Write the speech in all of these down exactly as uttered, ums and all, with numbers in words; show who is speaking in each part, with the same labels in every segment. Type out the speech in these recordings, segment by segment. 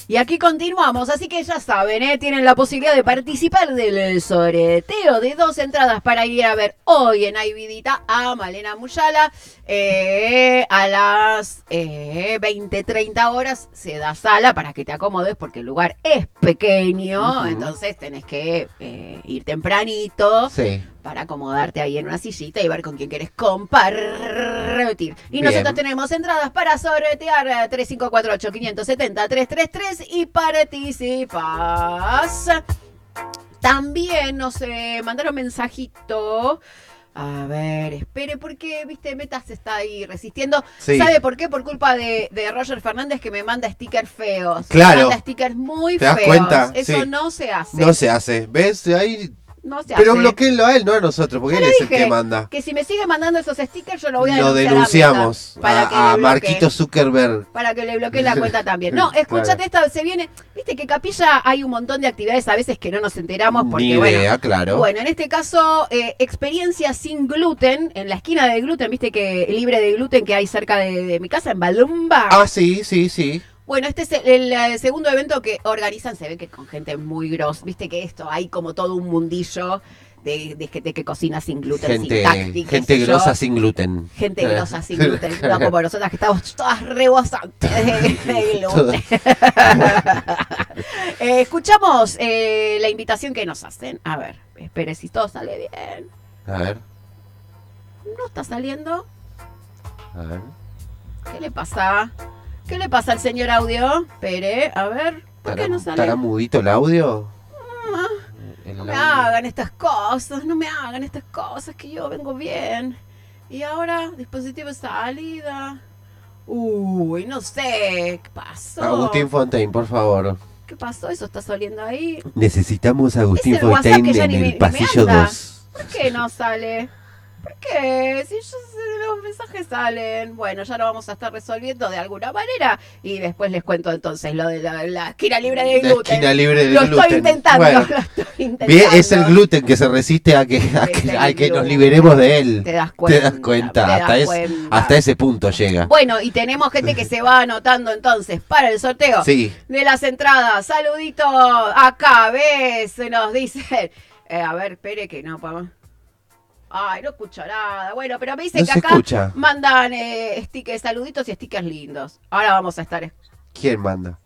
Speaker 1: Y aquí continuamos, así que ya saben, ¿eh? Tienen la posibilidad de participar del sorteo de dos entradas para ir a ver hoy en Ay Vidita a Malena Muyala. Eh, a las eh, veinte treinta horas se da sala para que te acomodes porque el lugar es pequeño, uh-huh. Entonces tenés que eh, ir tempranito.
Speaker 2: Sí.
Speaker 1: Para acomodarte ahí en una sillita y ver con quién querés compartir. Y
Speaker 2: Bien.
Speaker 1: Nosotros tenemos entradas para sortear tres cinco cuatro ocho, cinco siete cero, tres tres tres y participas. También nos eh, mandaron mensajito. A ver, espere, porque, viste, Metas está ahí resistiendo.
Speaker 2: Sí.
Speaker 1: ¿Sabe por qué? Por culpa de, de Roger Fernández, que me manda stickers feos.
Speaker 2: Claro.
Speaker 1: Me manda stickers muy
Speaker 2: ¿Te das
Speaker 1: feos.
Speaker 2: cuenta?
Speaker 1: Eso
Speaker 2: Sí.
Speaker 1: no se hace.
Speaker 2: No se hace. ¿Ves? Ahí...
Speaker 1: No se
Speaker 2: Pero
Speaker 1: hace.
Speaker 2: bloqueenlo a él, no a nosotros, porque
Speaker 1: Yo
Speaker 2: él
Speaker 1: le
Speaker 2: es el
Speaker 1: dije
Speaker 2: que manda.
Speaker 1: Que si me sigue mandando esos stickers, yo lo voy a
Speaker 2: Lo
Speaker 1: denunciar
Speaker 2: denunciamos
Speaker 1: a, Meta, para que
Speaker 2: a, a
Speaker 1: le bloquee,
Speaker 2: Marquito Zuckerberg.
Speaker 1: para que le bloquee la cuenta también. No, escúchate,
Speaker 2: Claro.
Speaker 1: esta se viene. Viste que Capilla hay un montón de actividades a veces que no nos enteramos porque,
Speaker 2: Ni
Speaker 1: bueno.
Speaker 2: idea, claro.
Speaker 1: Bueno, en este caso, eh, experiencia sin gluten, en la esquina de gluten, viste que libre de gluten que hay cerca de, de mi casa, en Balumba.
Speaker 2: Ah, sí, sí, sí.
Speaker 1: Bueno, este es el, el segundo evento que organizan, se ve que con gente muy grosa. Viste que esto, hay como todo un mundillo de, de gente que cocina sin gluten,
Speaker 2: Gente,
Speaker 1: sin táctica.
Speaker 2: gente grosa sin gluten.
Speaker 1: Gente grosa sin gluten, no como nosotras que estamos todas rebosantes de, de gluten. eh, escuchamos eh, la invitación que nos hacen. A ver, espere si todo sale bien.
Speaker 2: A ver,
Speaker 1: ¿No está saliendo?
Speaker 2: a ver.
Speaker 1: ¿Qué le pasa? ¿Qué le pasa al señor audio? Espere, a ver, ¿por qué no sale?
Speaker 2: ¿Estará mudito el audio?
Speaker 1: Ah,
Speaker 2: El
Speaker 1: no me
Speaker 2: audio.
Speaker 1: hagan estas cosas, no me hagan estas cosas, que yo vengo bien. Y ahora, dispositivo de salida. Uy, no sé, ¿qué pasó?
Speaker 2: Agustín Fontaine, por favor.
Speaker 1: ¿Qué pasó? ¿Eso está saliendo ahí?
Speaker 2: Necesitamos a Agustín
Speaker 1: Es el WhatsApp
Speaker 2: Fontaine
Speaker 1: que ya
Speaker 2: en
Speaker 1: ni me- ni
Speaker 2: el
Speaker 1: me
Speaker 2: pasillo
Speaker 1: anda.
Speaker 2: dos.
Speaker 1: ¿Por qué no sale? ¿Por qué? Si yo sé, los mensajes salen. Bueno, ya lo vamos a estar resolviendo de alguna manera. Y después les cuento entonces lo de la, la esquina libre de
Speaker 2: La
Speaker 1: gluten.
Speaker 2: esquina libre de
Speaker 1: lo
Speaker 2: gluten.
Speaker 1: estoy intentando,
Speaker 2: Bueno.
Speaker 1: lo estoy intentando.
Speaker 2: Bien, es el gluten que se resiste a que, a
Speaker 1: Es
Speaker 2: que,
Speaker 1: el
Speaker 2: a que nos
Speaker 1: gluten.
Speaker 2: liberemos de él.
Speaker 1: Te das cuenta.
Speaker 2: Te das cuenta,
Speaker 1: te das
Speaker 2: hasta, es-
Speaker 1: cuenta.
Speaker 2: hasta ese punto llega.
Speaker 1: Bueno, y tenemos gente que se va anotando entonces para el sorteo
Speaker 2: Sí.
Speaker 1: de las entradas. Saludito acá, ¿ves? Nos dicen. Eh, a ver, espere que no, papá. Ay, no escucho nada. Bueno, pero me dicen
Speaker 2: No
Speaker 1: que
Speaker 2: se
Speaker 1: acá
Speaker 2: escucha.
Speaker 1: mandan eh, stickers, saluditos y stickers lindos. Ahora vamos a estar.
Speaker 2: ¿Quién manda?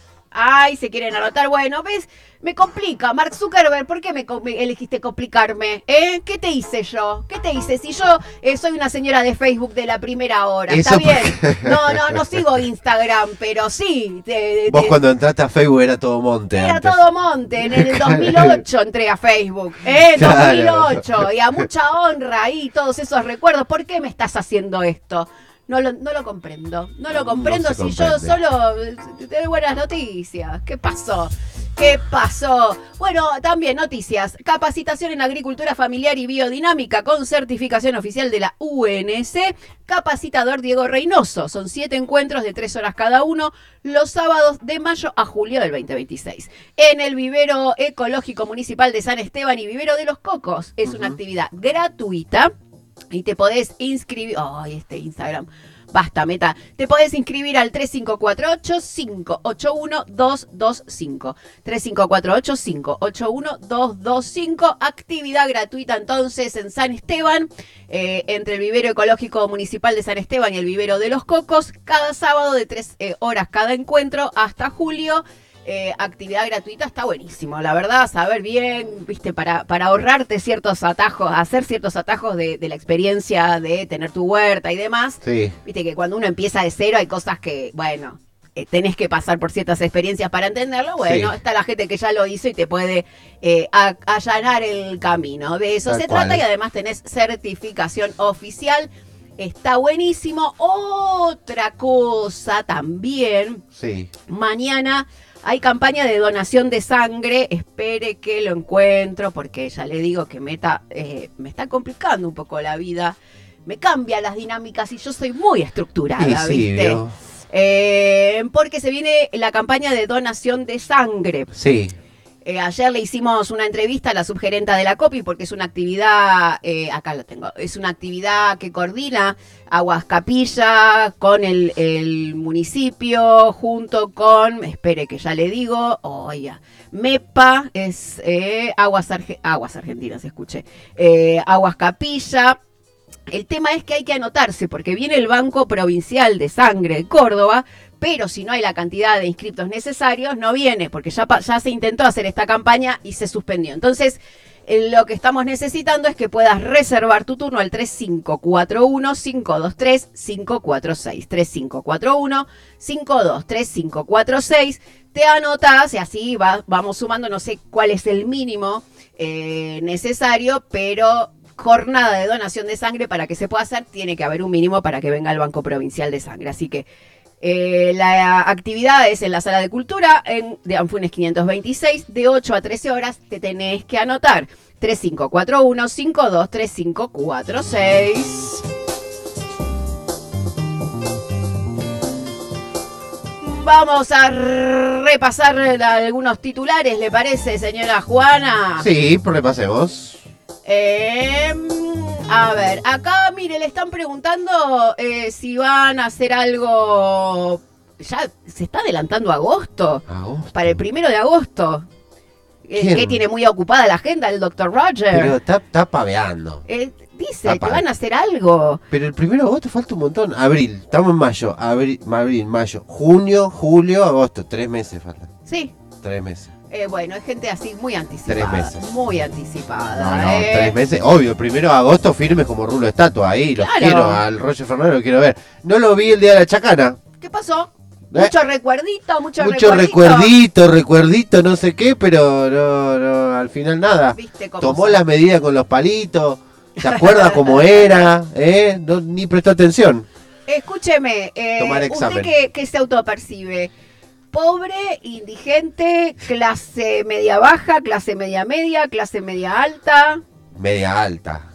Speaker 1: Ay, se quieren anotar. Bueno, ¿ves? Me complica. Mark Zuckerberg, ¿por qué me, com- me elegiste complicarme? ¿Eh? ¿Qué te hice yo? ¿Qué te hice? Si yo eh, soy una señora de Facebook de la primera hora. ¿Está
Speaker 2: Eso
Speaker 1: bien?
Speaker 2: porque-
Speaker 1: No, no, no sigo Instagram, pero sí. te-
Speaker 2: Vos
Speaker 1: te-
Speaker 2: cuando entraste a Facebook era todo monte
Speaker 1: Era
Speaker 2: antes.
Speaker 1: todo monte. En el dos mil ocho entré a Facebook. ¿Eh?
Speaker 2: Claro.
Speaker 1: dos mil ocho. Y a mucha honra ahí, todos esos recuerdos. ¿Por qué me estás haciendo esto? No lo, no lo comprendo. No lo comprendo
Speaker 2: No se
Speaker 1: si yo
Speaker 2: comprende.
Speaker 1: solo eh, te doy buenas noticias. ¿Qué pasó? ¿Qué pasó? Bueno, también noticias. Capacitación en agricultura familiar y biodinámica con certificación oficial de la U N C. Capacitador Diego Reynoso. Son siete encuentros de tres horas cada uno los sábados de mayo a julio del veinte veintiséis. En el vivero ecológico municipal de San Esteban y Vivero de los Cocos. Es una
Speaker 2: Ujú.
Speaker 1: actividad gratuita. Y te podés inscribir. Ay, este Instagram. Basta, Meta. Te podés inscribir al tres cinco cuatro ocho, cinco ocho uno, dos dos cinco. tres cinco cuatro ocho, cinco ocho uno, dos dos cinco. Actividad gratuita entonces en San Esteban. Eh, entre el vivero ecológico municipal de San Esteban y el vivero de los Cocos. Cada sábado de tres eh, horas cada encuentro hasta julio. Eh, actividad gratuita está buenísimo, la verdad, saber bien, viste, para, para ahorrarte ciertos atajos, hacer ciertos atajos de, de la experiencia de tener tu huerta y demás.
Speaker 2: Sí.
Speaker 1: Viste que cuando uno empieza de cero hay cosas que, bueno, eh, tenés que pasar por ciertas experiencias para entenderlo. Bueno,
Speaker 2: Sí.
Speaker 1: está la gente que ya lo hizo y te puede eh, a- allanar el camino. De eso
Speaker 2: Tal
Speaker 1: se
Speaker 2: cual.
Speaker 1: trata y además tenés certificación oficial. Está buenísimo. Otra cosa también.
Speaker 2: Sí.
Speaker 1: Mañana hay campaña de donación de sangre. Espere que lo encuentro porque ya le digo que Meta eh, me está complicando un poco la vida. Me cambia las dinámicas y yo soy muy estructurada,
Speaker 2: Y sí,
Speaker 1: ¿viste?
Speaker 2: vio.
Speaker 1: Eh, porque se viene la campaña de donación de sangre.
Speaker 2: Sí.
Speaker 1: Eh, ayer le hicimos una entrevista a la subgerenta de la COPI porque es una actividad, eh, acá lo tengo, es una actividad que coordina Aguas Capilla con el, el municipio junto con, espere que ya le digo, oh, ya, MEPA, es eh, Aguas, Arge- Aguas Argentinas, escuché, eh, Aguas Capilla. El tema es que hay que anotarse porque viene el Banco Provincial de Sangre de Córdoba, pero si no hay la cantidad de inscriptos necesarios, no viene, porque ya, ya se intentó hacer esta campaña y se suspendió. Entonces, eh, lo que estamos necesitando es que puedas reservar tu turno al tres cinco cuatro uno, cinco dos tres, cinco cuatro seis. tres cinco cuatro uno, cinco dos tres, cinco cuatro seis. Te anotás y así va, vamos sumando, no sé cuál es el mínimo eh, necesario, pero jornada de donación de sangre para que se pueda hacer, tiene que haber un mínimo para que venga el Banco Provincial de Sangre. Así que Eh, la actividad es en la Sala de Cultura en, de Anfunes quinientos veintiséis, de ocho a trece horas. Te tenés que anotar tres cinco cuatro uno, cinco dos tres, cinco cuatro seis. Vamos a repasar algunos titulares, ¿le parece, señora Juana?
Speaker 2: Sí, repasemos.
Speaker 1: Eh, a ver, acá, mire, le están preguntando eh, si van a hacer algo. Ya se está adelantando agosto.
Speaker 2: Agosto.
Speaker 1: Para el primero de agosto. Eh, que tiene muy ocupada la agenda el doctor Roger.
Speaker 2: Pero está, está paveando.
Speaker 1: Eh, dice
Speaker 2: Está
Speaker 1: que van a hacer algo.
Speaker 2: Pero el primero de agosto falta un montón. Abril, estamos en mayo. Abril, abril, mayo, junio, julio, agosto. Tres meses faltan.
Speaker 1: Sí.
Speaker 2: Tres meses.
Speaker 1: Eh, bueno, es gente así muy anticipada.
Speaker 2: Tres meses.
Speaker 1: Muy anticipada.
Speaker 2: No, no,
Speaker 1: eh.
Speaker 2: tres meses. Obvio, el primero de agosto firme como rulo de estatua. Ahí, los
Speaker 1: Claro.
Speaker 2: quiero. Al Roger Fernández lo quiero ver. No lo vi el día de la chacana.
Speaker 1: ¿Qué pasó?
Speaker 2: Eh.
Speaker 1: Mucho recuerdito, mucho,
Speaker 2: Mucho
Speaker 1: recuerdito.
Speaker 2: recuerdito, recuerdito, no sé qué, pero no, no, al final nada.
Speaker 1: ¿Viste cómo
Speaker 2: Tomó
Speaker 1: son?
Speaker 2: las medidas con los palitos, se acuerda cómo era, ¿eh? No, ni prestó atención.
Speaker 1: Escúcheme, eh,
Speaker 2: Tomar
Speaker 1: usted
Speaker 2: examen.
Speaker 1: que, que se autopercibe, pobre, indigente, clase media baja, clase media media, clase media alta,
Speaker 2: Media alta.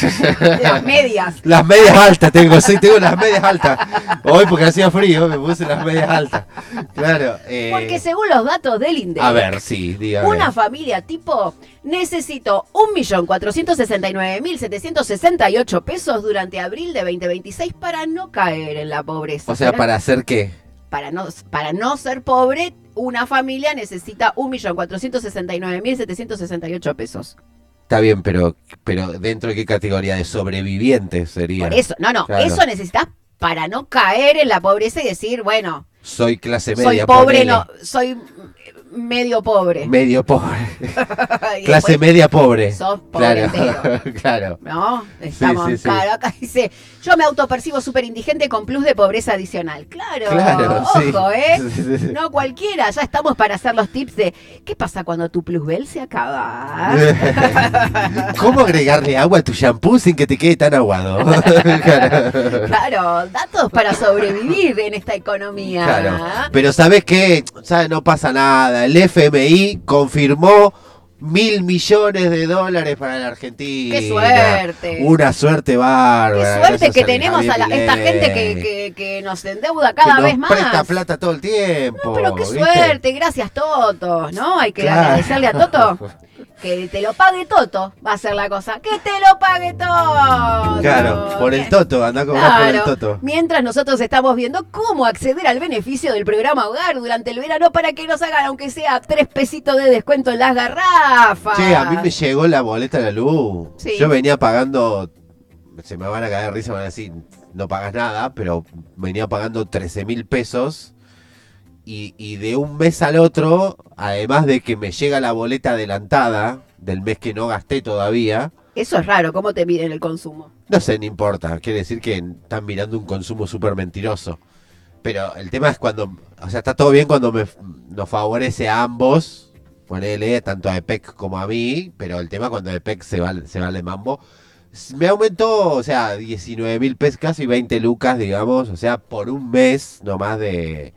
Speaker 1: las medias.
Speaker 2: Las medias altas tengo, sí, tengo las medias altas. Hoy porque hacía frío me puse las medias altas. Claro. Eh,
Speaker 1: Porque según los datos del INDEC,
Speaker 2: a ver, sí, dígame.
Speaker 1: una familia tipo necesitó un millón cuatrocientos sesenta y nueve mil setecientos sesenta y ocho pesos durante abril de veinte veintiséis para no caer en la pobreza.
Speaker 2: O sea,
Speaker 1: ¿Será?
Speaker 2: ¿para hacer qué?
Speaker 1: Para no, para no ser pobre, una familia necesita un millón cuatrocientos sesenta y nueve mil setecientos sesenta y ocho pesos.
Speaker 2: Está bien, pero, pero ¿dentro de qué categoría de sobrevivientes sería?
Speaker 1: Por eso, no, no,
Speaker 2: Claro.
Speaker 1: eso necesitas para no caer en la pobreza y decir, bueno,
Speaker 2: Soy clase
Speaker 1: soy
Speaker 2: media.
Speaker 1: pobre,
Speaker 2: ponele.
Speaker 1: no, soy medio pobre.
Speaker 2: Medio pobre.
Speaker 1: Y
Speaker 2: Clase
Speaker 1: después
Speaker 2: media pobre.
Speaker 1: sos pobre
Speaker 2: Claro,
Speaker 1: entero.
Speaker 2: claro.
Speaker 1: ¿No? Estamos,
Speaker 2: sí, sí.
Speaker 1: claro, acá dice, yo me autopercibo súper indigente con plus de pobreza adicional. Claro,
Speaker 2: Claro,
Speaker 1: ojo,
Speaker 2: sí.
Speaker 1: ¿eh?
Speaker 2: Sí, sí, sí.
Speaker 1: No cualquiera, ya estamos para hacer los tips de ¿qué pasa cuando tu plusbel se acaba?
Speaker 2: ¿Cómo agregarle agua a tu shampoo sin que te quede tan aguado? Claro.
Speaker 1: Claro, datos para sobrevivir en esta economía.
Speaker 2: Claro. Pero ¿sabes qué? ¿Sabes? No pasa nada. El F M I confirmó mil millones de dólares para la Argentina.
Speaker 1: ¡Qué suerte!
Speaker 2: Una suerte
Speaker 1: Qué
Speaker 2: bárbara.
Speaker 1: suerte
Speaker 2: gracias
Speaker 1: que
Speaker 2: a
Speaker 1: tenemos a la-
Speaker 2: Javier
Speaker 1: esta gente
Speaker 2: Milei,
Speaker 1: que, que, que nos endeuda cada
Speaker 2: que
Speaker 1: vez
Speaker 2: nos
Speaker 1: más.
Speaker 2: presta plata todo el tiempo.
Speaker 1: No, pero qué
Speaker 2: ¿viste?
Speaker 1: suerte, gracias Toto, ¿no? Hay que
Speaker 2: Claro.
Speaker 1: agradecerle a Toto. Que te lo pague Toto, va a ser la cosa. ¡Que te lo pague Toto!
Speaker 2: Claro, por el Toto, anda a cobrar por el
Speaker 1: Claro.
Speaker 2: Toto.
Speaker 1: Mientras nosotros estamos viendo cómo acceder al beneficio del programa Hogar durante el verano para que nos hagan, aunque sea tres pesitos de descuento en las garrafas.
Speaker 2: Che, a mí me llegó la boleta de la luz.
Speaker 1: Sí.
Speaker 2: Yo venía pagando, se me van a caer de risa, me van a decir, no pagas nada, pero venía pagando trece mil pesos. Y, y de un mes al otro, además de que me llega la boleta adelantada del mes que no gasté todavía,
Speaker 1: Eso es raro, ¿cómo te miden el consumo?
Speaker 2: no sé, no importa. Quiere decir que están mirando un consumo súper mentiroso. Pero el tema es cuando, o sea, está todo bien cuando me, nos favorece a ambos, ponele tanto a EPEC como a mí, pero el tema cuando EPEC se va, se va de mambo. Me aumentó, o sea, diecinueve mil pesos, casi veinte lucas, digamos, o sea, por un mes nomás de,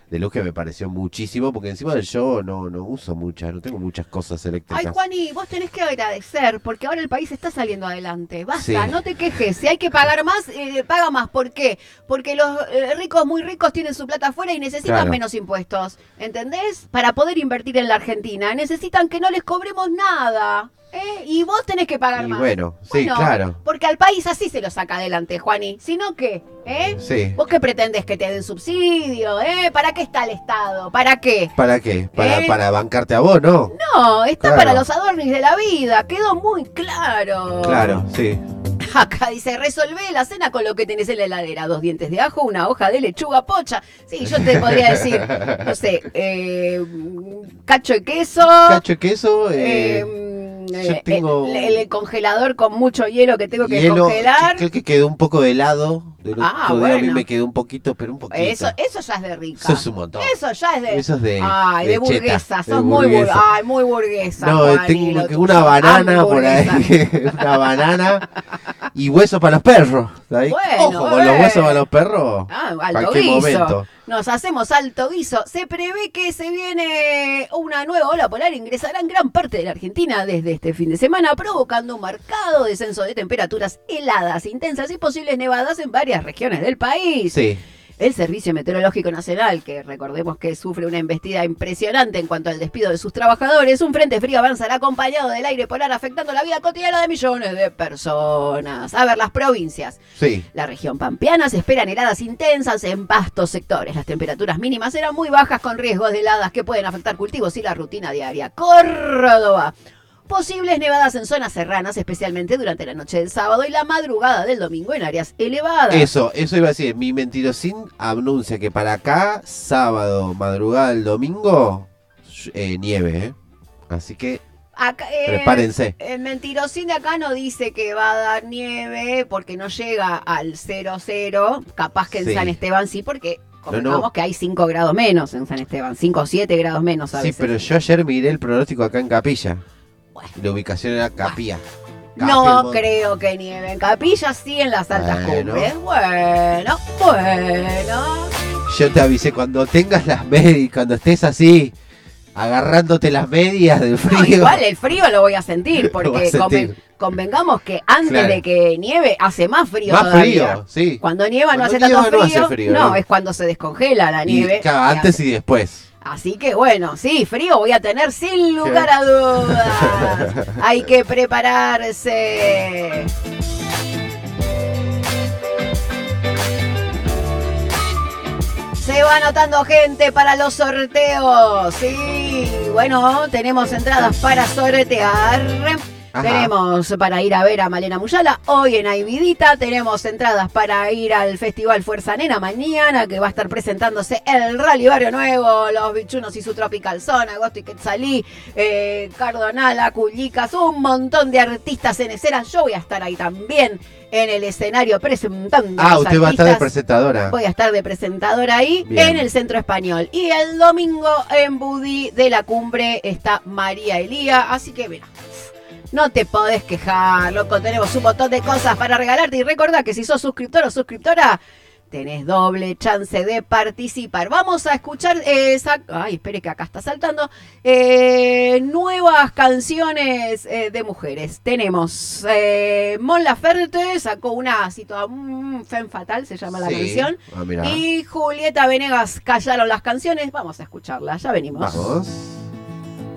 Speaker 2: de luz que me pareció muchísimo, porque encima yo no, no uso muchas, no tengo muchas cosas eléctricas.
Speaker 1: Ay, Juani, vos tenés que agradecer, porque ahora el país está saliendo adelante. Basta,
Speaker 2: Sí.
Speaker 1: no te quejes. Si hay que pagar más, eh, paga más. ¿Por qué? Porque los eh, ricos muy ricos tienen su plata afuera y necesitan
Speaker 2: Claro.
Speaker 1: menos impuestos. ¿Entendés? Para poder invertir en la Argentina. Necesitan que no les cobremos nada. ¿eh? Y vos tenés que pagar
Speaker 2: Y
Speaker 1: más.
Speaker 2: bueno, sí, claro.
Speaker 1: Porque al país así se lo saca adelante, Juani. Si no, ¿qué? ¿Eh?
Speaker 2: Sí.
Speaker 1: ¿Vos qué pretendés? ¿Que te den subsidio? ¿Eh? ¿Para qué está el Estado? ¿Para qué?
Speaker 2: ¿Para qué? Para,
Speaker 1: ¿Eh?
Speaker 2: para bancarte a vos, ¿no?
Speaker 1: No, está
Speaker 2: Claro.
Speaker 1: para los adornis de la vida. Quedó muy claro.
Speaker 2: Claro, sí.
Speaker 1: Acá dice, resolvé la cena con lo que tenés en la heladera. Dos dientes de ajo, una hoja de lechuga pocha. Sí, yo te podría decir, no sé, eh, cacho de queso.
Speaker 2: Cacho de queso, eh,
Speaker 1: eh,
Speaker 2: yo
Speaker 1: eh,
Speaker 2: tengo-
Speaker 1: el, el congelador con mucho hielo que tengo que
Speaker 2: hielo,
Speaker 1: congelar.
Speaker 2: que- creo que quedó un poco de helado. Del
Speaker 1: Ah,
Speaker 2: otro día a mí
Speaker 1: bueno.
Speaker 2: me quedó un poquito, pero un poquito.
Speaker 1: Eso, eso ya es de rica.
Speaker 2: Eso es un montón.
Speaker 1: Eso ya es de.
Speaker 2: Eso es de-
Speaker 1: Ay, de,
Speaker 2: de cheta,
Speaker 1: burguesa.
Speaker 2: de
Speaker 1: Sos muy
Speaker 2: burguesa.
Speaker 1: burguesa. Ay, muy burguesa.
Speaker 2: No,
Speaker 1: Juani,
Speaker 2: tengo
Speaker 1: lo
Speaker 2: que
Speaker 1: tuyo.
Speaker 2: una banana por
Speaker 1: Hamburguesa.
Speaker 2: ahí. Una banana y hueso para los perros. Ahí.
Speaker 1: Bueno,
Speaker 2: Ojo, con los
Speaker 1: eh.
Speaker 2: huesos para los perros.
Speaker 1: Ah, alto
Speaker 2: cualquier
Speaker 1: guiso.
Speaker 2: momento.
Speaker 1: Nos hacemos alto guiso. Se prevé que se viene una nueva ola polar. Ingresará en gran parte de la Argentina desde este fin de semana, provocando un marcado descenso de temperaturas heladas, intensas y posibles nevadas en varias regiones del país.
Speaker 2: Sí.
Speaker 1: El Servicio Meteorológico Nacional, que recordemos que sufre una embestida impresionante en cuanto al despido de sus trabajadores, un frente frío avanzará acompañado del aire polar afectando la vida cotidiana de millones de personas. A ver, las provincias.
Speaker 2: Sí.
Speaker 1: La región pampeana se esperan heladas intensas en vastos sectores. Las temperaturas mínimas serán muy bajas con riesgos de heladas que pueden afectar cultivos y la rutina diaria. Córdoba. Posibles nevadas en zonas serranas, especialmente durante la noche del sábado y la madrugada del domingo en áreas elevadas.
Speaker 2: Eso, eso iba a decir. Mi mentirosín anuncia que para acá, sábado, madrugada del domingo, eh, nieve, ¿eh? Así que
Speaker 1: Acá, eh,
Speaker 2: prepárense.
Speaker 1: El mentirosín de acá no dice que va a dar nieve porque no llega al cero cero. Capaz que en
Speaker 2: Sí.
Speaker 1: San Esteban sí, porque convengamos
Speaker 2: no.
Speaker 1: que hay cinco grados menos en San Esteban. cinco o siete grados menos a
Speaker 2: Sí,
Speaker 1: veces.
Speaker 2: pero yo ayer miré el pronóstico acá en Capilla.
Speaker 1: Bueno.
Speaker 2: Y la ubicación era Capilla. Capilla,
Speaker 1: No
Speaker 2: el
Speaker 1: creo que nieve en Capilla, sí en las altas
Speaker 2: Bueno.
Speaker 1: cumbres. Bueno, bueno.
Speaker 2: Yo te avisé, cuando tengas las medias, cuando estés así, agarrándote las medias del
Speaker 1: No,
Speaker 2: frío.
Speaker 1: igual el frío lo voy a sentir,
Speaker 2: Lo vas
Speaker 1: porque
Speaker 2: a sentir.
Speaker 1: conven- convengamos que antes
Speaker 2: Claro.
Speaker 1: de que nieve hace más frío
Speaker 2: Más
Speaker 1: todavía.
Speaker 2: frío, sí.
Speaker 1: Cuando nieva no
Speaker 2: Cuando
Speaker 1: hace tanto
Speaker 2: nieva no
Speaker 1: frío.
Speaker 2: hace frío,
Speaker 1: no,
Speaker 2: ¿no?
Speaker 1: es cuando se descongela la
Speaker 2: Y,
Speaker 1: nieve.
Speaker 2: claro,
Speaker 1: Y
Speaker 2: antes
Speaker 1: hace-
Speaker 2: y después.
Speaker 1: Así que bueno, sí, frío voy a tener sin lugar a dudas. Hay que prepararse. Se va anotando gente para los sorteos. Sí, bueno, tenemos entradas para sortear.
Speaker 2: Ajá.
Speaker 1: Tenemos para ir a ver a Malena Muyala hoy en Aividita. Tenemos entradas para ir al Festival Fuerza Nena mañana, que va a estar presentándose el Rally Barrio Nuevo, Los Bichunos y su Tropical Zone, Agosto y Quetzalí, eh, Cardonala, Culicas, un montón de artistas en escena. Yo voy a estar ahí también en el escenario presentando a
Speaker 2: Ah,
Speaker 1: los
Speaker 2: usted va a estar de
Speaker 1: artistas.
Speaker 2: presentadora.
Speaker 1: Voy a estar de presentadora ahí
Speaker 2: Bien.
Speaker 1: en el Centro Español. Y el domingo en Budí de la Cumbre está María Elía. Así que mira, no te podés quejar, loco. Tenemos un montón de cosas para regalarte. Y recordá que si sos suscriptor o suscriptora, tenés doble chance de participar. Vamos a escuchar eh, esa... Ay, espere que acá está saltando. Eh, nuevas canciones eh, de mujeres. Tenemos eh, Mon Laferte, sacó una situación Femme Fatal, se llama la
Speaker 2: Sí.
Speaker 1: canción.
Speaker 2: Ah, mirá.
Speaker 1: Y Julieta Venegas, Callaron las canciones. Vamos a escucharla, ya venimos.
Speaker 2: Vamos.